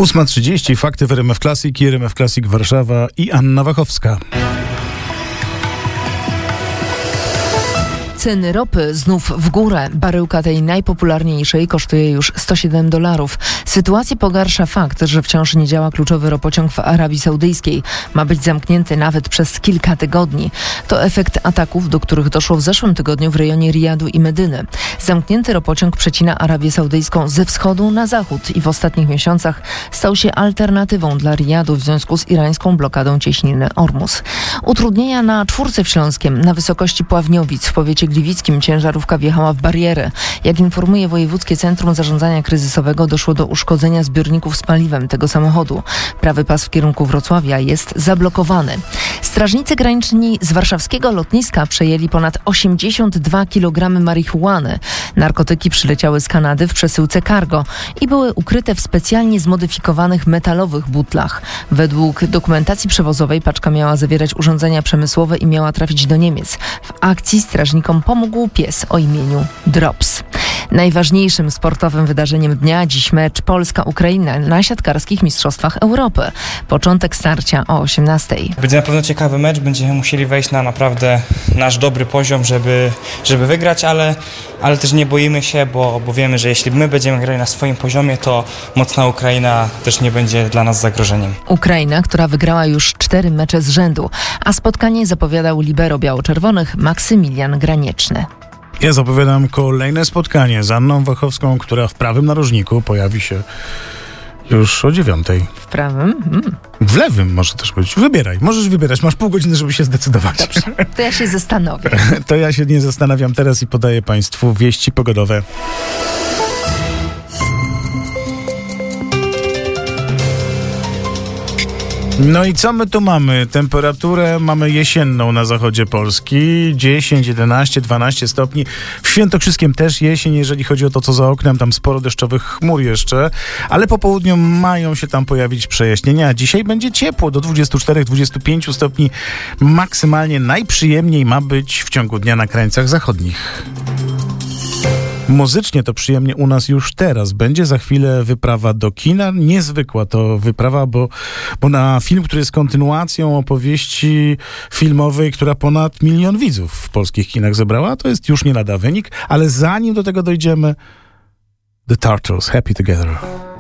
8:30, fakty w RMF Classic, RMF Classic Warszawa i Anna Wachowska. Ceny ropy znów w górę. Baryłka tej najpopularniejszej kosztuje już $107. Sytuację pogarsza fakt, że wciąż nie działa kluczowy ropociąg w Arabii Saudyjskiej. Ma być zamknięty nawet przez kilka tygodni. To efekt ataków, do których doszło w zeszłym tygodniu w rejonie Rijadu i Medyny. Zamknięty ropociąg przecina Arabię Saudyjską ze wschodu na zachód i w ostatnich miesiącach stał się alternatywą dla Rijadu w związku z irańską blokadą cieśniny Ormus. Utrudnienia na Czwórce w Śląskiem, na wysokości Pławniowic w powiecie gliwickim ciężarówka wjechała w barierę. Jak informuje Wojewódzkie Centrum Zarządzania Kryzysowego, doszło do uszkodzenia zbiorników z paliwem tego samochodu. Prawy pas w kierunku Wrocławia jest zablokowany. Strażnicy graniczni z warszawskiego lotniska przejęli ponad 82 kg marihuany. Narkotyki przyleciały z Kanady w przesyłce cargo i były ukryte w specjalnie zmodyfikowanych metalowych butlach. Według dokumentacji przewozowej paczka miała zawierać urządzenia przemysłowe i miała trafić do Niemiec. W akcji strażnikom pomógł pies o imieniu Drops. Najważniejszym sportowym wydarzeniem dnia dziś mecz Polska-Ukraina na siatkarskich Mistrzostwach Europy. Początek starcia o 18:00. Będzie na pewno ciekawy mecz, będziemy musieli wejść na naprawdę nasz dobry poziom, żeby wygrać, ale też nie boimy się, bo wiemy, że jeśli my będziemy grali na swoim poziomie, to mocna Ukraina też nie będzie dla nas zagrożeniem. Ukraina, która wygrała już 4 mecze z rzędu, a spotkanie zapowiadał libero biało-czerwonych Maksymilian Granieczny. Ja zapowiadam kolejne spotkanie z Anną Wachowską, która w prawym narożniku pojawi się już o 9:00. W prawym? W lewym może też być. Wybieraj. Możesz wybierać. Masz pół godziny, żeby się zdecydować. Dobrze, to ja się zastanowię. To ja się nie zastanawiam teraz i podaję Państwu wieści pogodowe. No i co my tu mamy? Temperaturę mamy jesienną na zachodzie Polski. 10, 11, 12 stopni. W Świętokrzyskiem też jesień, jeżeli chodzi o to, co za oknem. Tam sporo deszczowych chmur jeszcze. Ale po południu mają się tam pojawić przejaśnienia. Dzisiaj będzie ciepło, do 24-25 stopni. Maksymalnie najprzyjemniej ma być w ciągu dnia na krańcach zachodnich. Muzycznie to przyjemnie u nas już teraz. Będzie za chwilę wyprawa do kina. Niezwykła to wyprawa, bo na film, który jest kontynuacją opowieści filmowej, która ponad 1 milion widzów w polskich kinach zebrała, to jest już nie lada wynik. Ale zanim do tego dojdziemy, The Turtles, Happy Together.